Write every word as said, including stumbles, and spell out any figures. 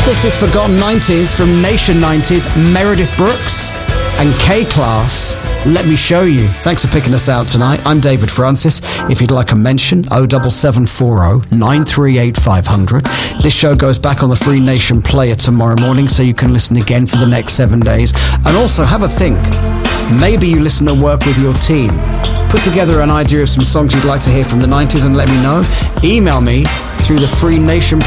This is Forgotten nineties from Nation nineties, Meredith Brooks and K-Class. Let me show you. Thanks for picking us out tonight. I'm David Francis. If you'd like a mention, oh seven seven four oh, nine three eight, five hundred. This show goes back on the Free Nation player tomorrow morning, so you can listen again for the next seven days. And also have a think. Maybe you listen and work with your team. Put together an idea of some songs you'd like to hear from the nineties and let me know. Email me through the Free Nation